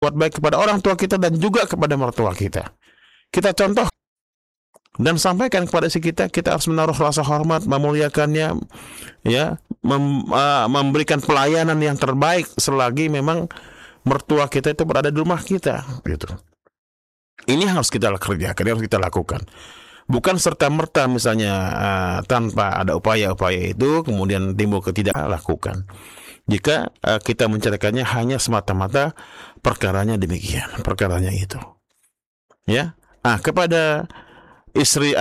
buat baik kepada orang tua kita dan juga kepada mertua kita. Kita contoh dan sampaikan kepada si kita harus menaruh rasa hormat, memuliakannya, ya, memberikan pelayanan yang terbaik selagi memang mertua kita itu berada di rumah kita, gitu. Ini harus kita kerjakan, harus kita lakukan. Bukan serta-merta misalnya tanpa ada upaya-upaya itu kemudian timbul lakukan. Jika kita menceritakannya hanya semata-mata perkaranya demikian, perkaranya itu. Ya. Kepada istri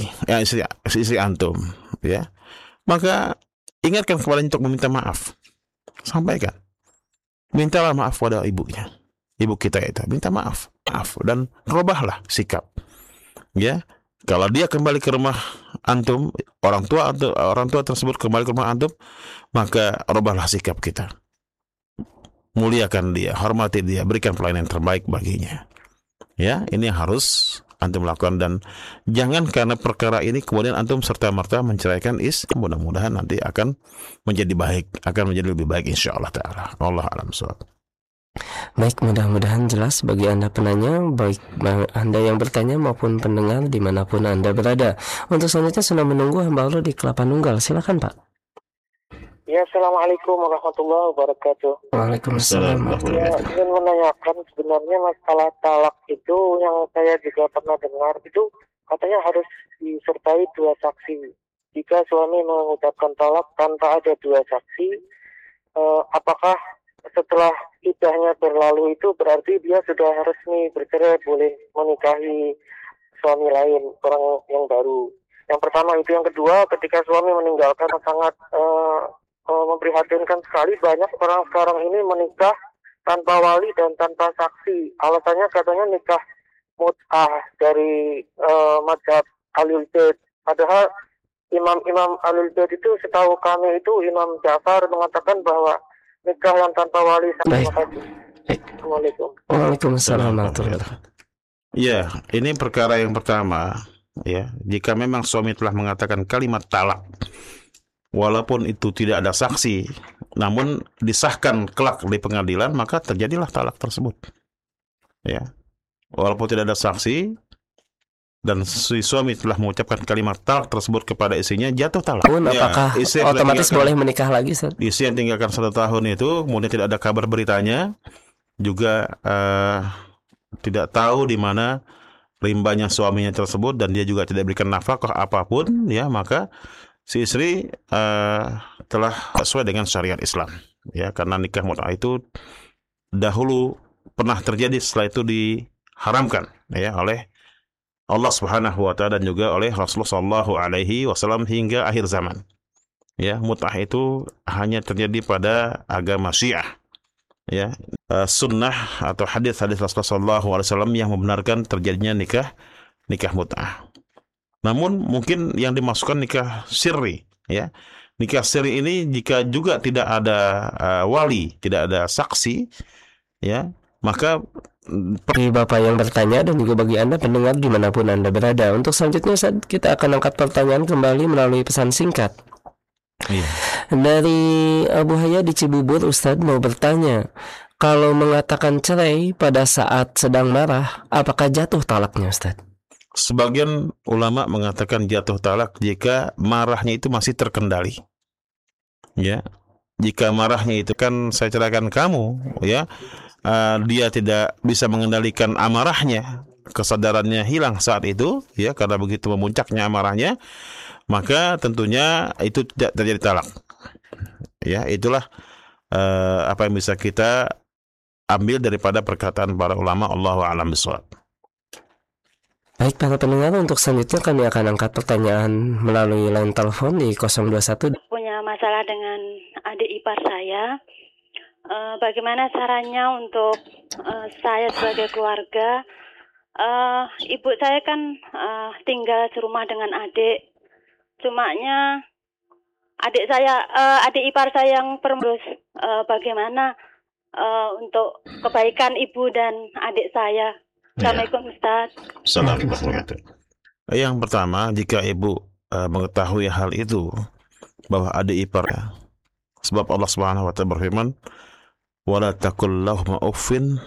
antum, ya. Maka ingatkan kepadanya untuk meminta maaf. Sampaikan. Mintalah maaf pada ibunya. Ibu kita itu, minta maaf. Dan rubahlah sikap. Ya. Kalau dia kembali ke rumah antum, orang tua tersebut kembali ke rumah antum, maka rubahlah sikap kita. Muliakan dia, hormati dia, berikan pelayanan terbaik baginya. Ya, ini harus antum lakukan dan jangan karena perkara ini kemudian antum serta-merta menceraikan mudah-mudahan nanti akan menjadi lebih baik insyaallah taala. Allah a'lam bishawab. Baik, mudah-mudahan jelas bagi Anda penanya, baik Anda yang bertanya maupun pendengar dimanapun Anda berada. Untuk selanjutnya sudah menunggu hamba Allah di Kelapa Nunggal. Silakan Pak. Ya, Assalamualaikum warahmatullahi wabarakatuh. Waalaikumsalam. Ya, ingin menanyakan sebenarnya masalah talak itu yang saya juga pernah dengar itu katanya harus disertai 2 saksi. Jika suami mengucapkan talak tanpa ada 2 saksi, apakah setelah iddahnya berlalu itu berarti dia sudah resmi bercerai, boleh menikahi suami lain, orang yang baru. Yang pertama itu. Yang kedua, ketika suami meninggalkan sangat memprihatinkan sekali, banyak orang sekarang ini menikah tanpa wali dan tanpa saksi. Alasannya katanya nikah mut'ah dari mazhab Ahlul Bait. Padahal imam-imam Ahlul Bait itu setahu kami itu Imam Ja'far mengatakan bahwa nikah yang tanpa wali sama saja. Assalamualaikum. Waalaikumsalam. Ya, ini perkara yang pertama, ya. Jika memang suami telah mengatakan kalimat talak, walaupun itu tidak ada saksi, namun disahkan kelak di pengadilan, maka terjadilah talak tersebut. Ya, walaupun tidak ada saksi dan si suami telah mengucapkan kalimat talak tersebut kepada istrinya, jatuh talak. Apakah otomatis boleh menikah lagi, Ustaz? Istri yang tinggalkan 1 tahun itu, kemudian tidak ada kabar beritanya, juga tidak tahu di mana rimbanya suaminya tersebut, dan dia juga tidak berikan nafkah apapun, ya, maka si istri telah sesuai dengan syariat Islam, ya, karena nikah mut'ah itu dahulu pernah terjadi, setelah itu diharamkan, ya, oleh Allah Subhanahu wa taala dan juga oleh Rasulullah sallallahu alaihi wasallam hingga akhir zaman. Ya, mut'ah itu hanya terjadi pada agama Syiah. Ya, sunnah atau hadis-hadis Rasulullah sallallahu alaihi wasallam yang membenarkan terjadinya nikah mut'ah. Namun mungkin yang dimasukkan nikah sirri, ya. Nikah sirri ini jika juga tidak ada wali, tidak ada saksi, ya, maka bagi Bapak yang bertanya dan juga bagi Anda pendengar dimanapun Anda berada. Untuk selanjutnya kita akan angkat pertanyaan kembali melalui pesan singkat. Iya. Dari Abu Haya di Cibubur, Ustadz mau bertanya, kalau mengatakan cerai pada saat sedang marah, apakah jatuh talaknya, Ustadz? Sebagian ulama mengatakan jatuh talak jika marahnya itu masih terkendali. Ya, jika marahnya itu kan saya cerahkan kamu, ya. Dia tidak bisa mengendalikan amarahnya, kesadarannya hilang saat itu, ya, karena begitu memuncaknya amarahnya, maka tentunya itu tidak terjadi talak. Ya, itulah apa yang bisa kita ambil daripada perkataan para ulama. Allahu a'lam bishawab. Baik para pendengar, untuk selanjutnya kami akan angkat pertanyaan melalui line telepon di 021. Punya masalah dengan adik ipar saya. Bagaimana caranya untuk saya sebagai keluarga? Ibu saya kan tinggal serumah dengan adik. Cumanya adik ipar saya yang perempuan. Bagaimana untuk kebaikan ibu dan adik saya? Assalamualaikum, Ustaz. Assalamualaikum. Yang pertama, jika ibu mengetahui hal itu, bahwa adik ipar, sebab Allah Subhanahu wa taala berfirman, wala taqul lahum uffin